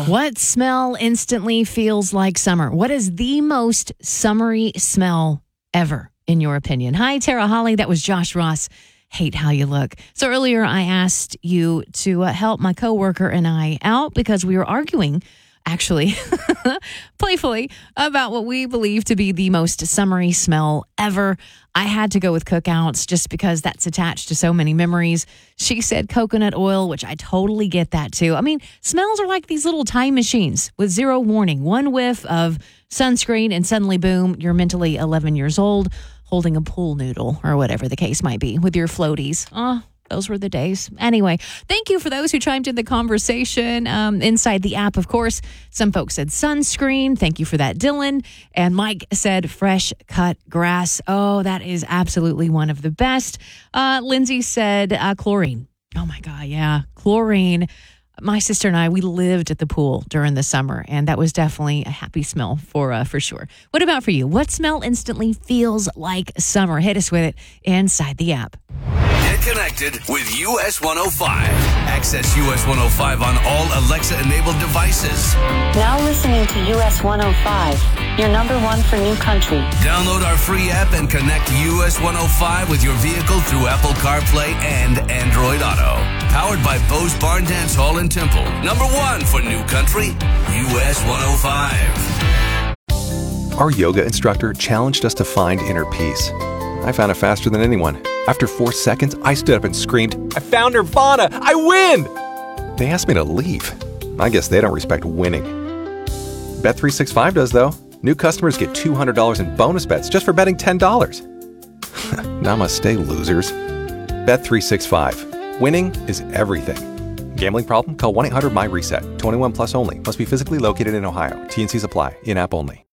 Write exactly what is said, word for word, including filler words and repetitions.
What smell instantly feels like summer? What is the most summery smell ever, in your opinion? Hi, Tara Holly. That was Josh Ross. Hate how you look. So earlier I asked you to uh, help my coworker and I out because we were arguing, actually, playfully, about what we believe to be the most summery smell ever. I had to go with cookouts just because that's attached to so many memories. She said coconut oil, which I totally get that too. I mean, smells are like these little time machines with zero warning. One whiff of sunscreen and suddenly, boom, you're mentally eleven years old holding a pool noodle or whatever the case might be with your floaties. Oh, those were the days. Anyway, thank you for those who chimed in the conversation um, inside the app, of course. Some folks said sunscreen. Thank you for that, Dylan. And Mike said fresh cut grass. Oh, that is absolutely one of the best. Uh, Lindsay said uh, chlorine. Oh, my God, yeah, chlorine. My sister and I, we lived at the pool during the summer, and that was definitely a happy smell for uh, for sure. What about for you? What smell instantly feels like summer? Hit us with it inside the app. Get connected with U S one oh five. Access U S one oh five on all Alexa-enabled devices. Now listening to U S one oh five, your number one for new country. Download our free app and connect U S one oh five with your vehicle through Apple CarPlay and Android Auto. Powered by Bose Barn Dance Hall in Temple. Number one for new country, U S one oh five. Our yoga instructor challenged us to find inner peace. I found it faster than anyone. After four seconds, I stood up and screamed, "I found Nirvana! I win!" They asked me to leave. I guess they don't respect winning. Bet three sixty-five does, though. New customers get two hundred dollars in bonus bets just for betting ten dollars. Namaste, losers. Bet three sixty-five. Winning is everything. Gambling problem? Call one eight hundred M Y RESET. twenty-one plus only. Must be physically located in Ohio. T and Cs apply. In-app only.